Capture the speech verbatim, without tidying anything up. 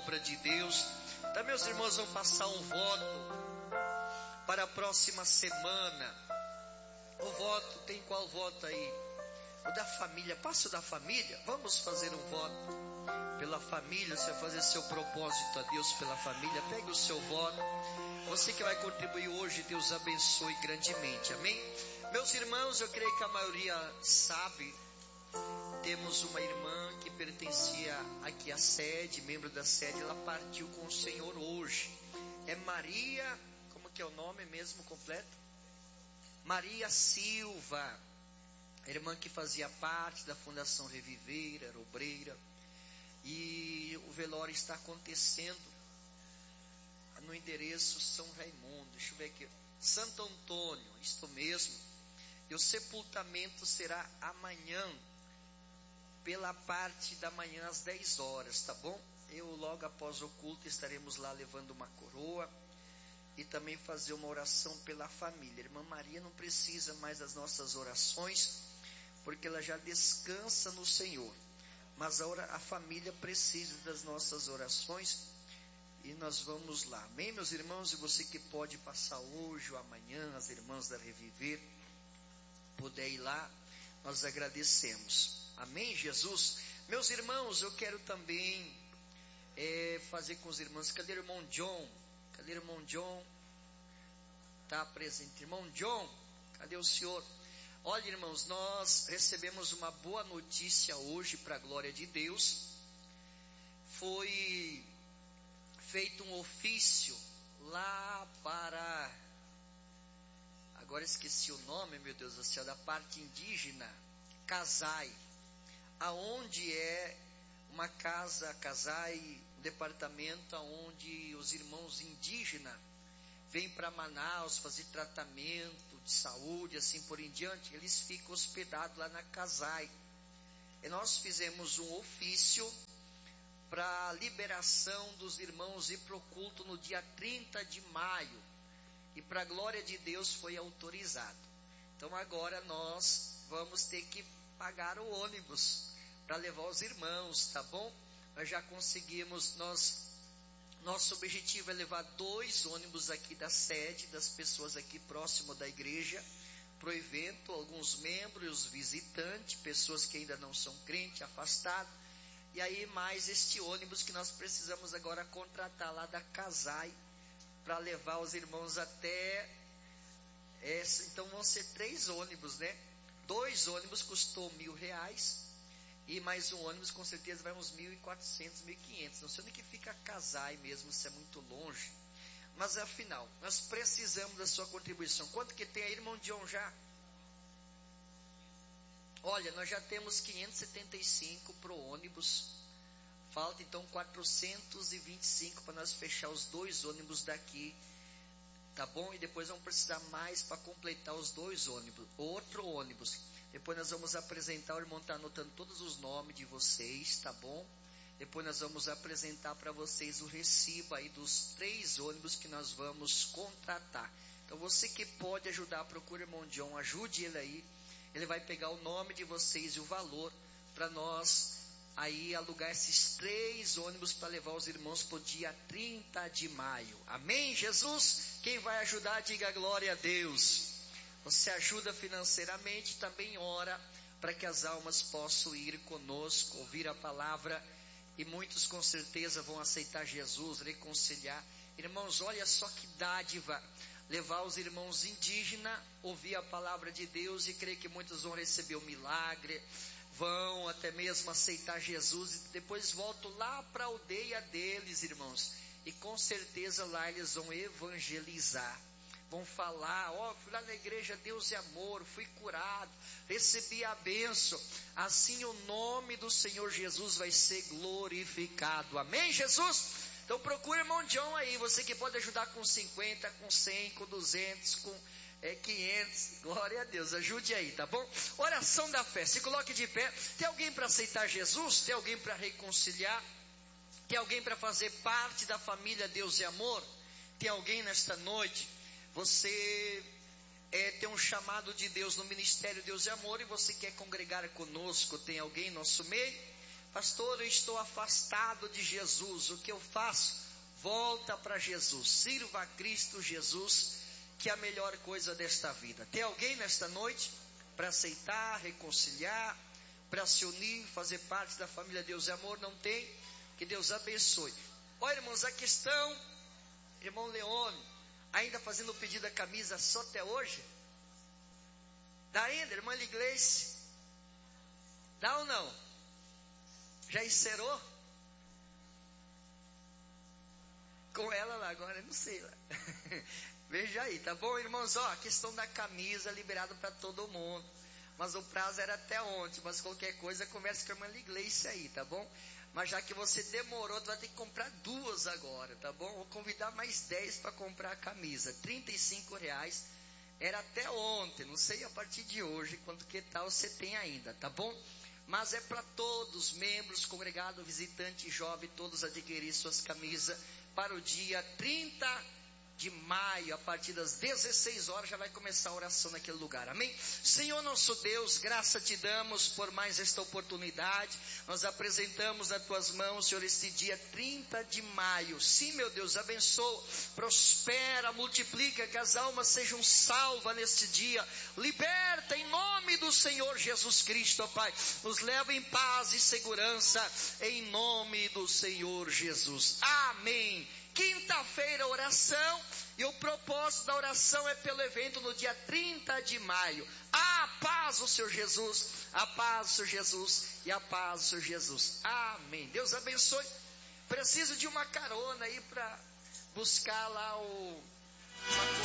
obra de Deus. Então, meus irmãos, vão passar um voto para a próxima semana. O voto, tem qual voto aí? O da família, passa o da família. Vamos fazer um voto pela família. Você vai fazer seu propósito a Deus pela família. Pegue o seu voto. Você que vai contribuir hoje, Deus abençoe grandemente, amém? Meus irmãos, eu creio que a maioria sabe. Temos uma irmã que pertencia aqui à sede, membro da sede. Ela partiu com o Senhor hoje. É Maria, como que é o nome mesmo completo? Maria Silva, a irmã que fazia parte da Fundação Reviver, era obreira. E o velório está acontecendo no endereço São Raimundo, deixa eu ver aqui, Santo Antônio, isto mesmo. E o sepultamento será amanhã, pela parte da manhã às dez horas, tá bom? Eu logo após o culto estaremos lá levando uma coroa e também fazer uma oração pela família. Irmã Maria não precisa mais das nossas orações, porque ela já descansa no Senhor. Mas a, ora, a família precisa das nossas orações e nós vamos lá. Amém, meus irmãos? E você que pode passar hoje ou amanhã, as irmãs da Reviver, puder ir lá, nós agradecemos. Amém, Jesus? Meus irmãos, eu quero também é, fazer com os irmãos. Cadê o irmão John? Cadê o irmão John? Está presente. Irmão John, cadê o senhor? Olha, irmãos, nós recebemos uma boa notícia hoje para a glória de Deus. Foi feito um ofício lá para, agora esqueci o nome, meu Deus do céu, da parte indígena, Casai, aonde é uma casa, Casai, um departamento onde os irmãos indígenas vêm para Manaus fazer tratamento de saúde, assim por em diante. Eles ficam hospedados lá na Casai. E nós fizemos um ofício para liberação dos irmãos ir para o culto no dia trinta de maio. E para a glória de Deus foi autorizado. Então agora nós vamos ter que pagar o ônibus para levar os irmãos, tá bom? Nós já conseguimos, nós, nosso objetivo é levar dois ônibus aqui da sede, das pessoas aqui próximo da igreja, para o evento, alguns membros, visitantes, pessoas que ainda não são crentes, afastados, e aí mais este ônibus que nós precisamos agora contratar lá da Casai, para levar os irmãos até, essa, então vão ser três ônibus, né? Dois ônibus custou mil reais, e mais um ônibus com certeza vai uns mil e quatrocentos, mil e quinhentos, não sei onde que fica Casai mesmo, se é muito longe, mas afinal, nós precisamos da sua contribuição. Quanto que tem aí, irmão John, já? Olha, nós já temos quinhentos e setenta e cinco para o ônibus, falta então quatrocentos e vinte e cinco para nós fechar os dois ônibus daqui, tá bom? E depois vamos precisar mais para completar os dois ônibus, outro ônibus. Depois nós vamos apresentar, o irmão está anotando todos os nomes de vocês, tá bom? Depois nós vamos apresentar para vocês o recibo aí dos três ônibus que nós vamos contratar. Então você que pode ajudar, procura o irmão John, ajude ele aí. Ele vai pegar o nome de vocês e o valor para nós aí alugar esses três ônibus para levar os irmãos para o dia trinta de maio. Amém, Jesus? Quem vai ajudar, diga glória a Deus. Você ajuda financeiramente, também ora para que as almas possam ir conosco, ouvir a palavra, e muitos com certeza vão aceitar Jesus, reconciliar. Irmãos, olha só que dádiva, levar os irmãos indígenas, ouvir a palavra de Deus, e creio que muitos vão receber o milagre, vão até mesmo aceitar Jesus, e depois voltam lá para a aldeia deles, irmãos, e com certeza lá eles vão evangelizar. Vão falar, ó, oh, fui lá na igreja, Deus é amor, fui curado, recebi a bênção. Assim o nome do Senhor Jesus vai ser glorificado. Amém, Jesus? Então procura o irmão John aí, você que pode ajudar com cinquenta, com cem, com duzentos, com é, quinhentos. Glória a Deus, ajude aí, tá bom? Oração da fé, se coloque de pé. Tem alguém para aceitar Jesus? Tem alguém para reconciliar? Tem alguém para fazer parte da família Deus é amor? Tem alguém nesta noite? Você é, tem um chamado de Deus no ministério Deus é amor e você quer congregar conosco? Tem alguém em nosso meio? pastor, eu estou afastado de Jesus, o que eu faço? Volta para Jesus, sirva a Cristo Jesus, que é a melhor coisa desta vida. Tem alguém nesta noite para aceitar, reconciliar, para se unir, fazer parte da família Deus e Amor? Não tem? Que Deus abençoe. Olha, irmãos, a questão, irmão Leone, ainda fazendo o pedido da camisa só até hoje? Dá ainda, irmã Ligleice? Dá ou não? Já encerrou? Com ela lá agora, não sei lá. Veja aí, tá bom, irmãos? Ó, a questão da camisa liberada para todo mundo. Mas o prazo era até ontem. Mas qualquer coisa, conversa com a irmã Ligleice aí, tá bom? Mas já que você demorou, tu vai ter que comprar duas agora, tá bom? Vou convidar mais dez para comprar a camisa. trinta e cinco reais. Era até ontem. Não sei a partir de hoje quanto que tal você tem ainda, tá bom? Mas é para todos, membros, congregado, visitante, jovem, todos adquirir suas camisas para o dia trinta de maio, a partir das dezesseis horas, já vai começar a oração naquele lugar, amém? Senhor nosso Deus, graça te damos por mais esta oportunidade, nós apresentamos nas tuas mãos, Senhor, este dia trinta de maio, sim, meu Deus, abençoa, prospera, multiplica, que as almas sejam salvas neste dia, liberta em nome do Senhor Jesus Cristo, ó Pai, nos leva em paz e segurança, em nome do Senhor Jesus, amém. Quinta-feira, oração, e o propósito da oração é pelo evento no dia trinta de maio. A paz do Senhor Jesus, a paz do Senhor Jesus e a paz do Senhor Jesus. Amém. Deus abençoe. Preciso de uma carona aí para buscar lá o...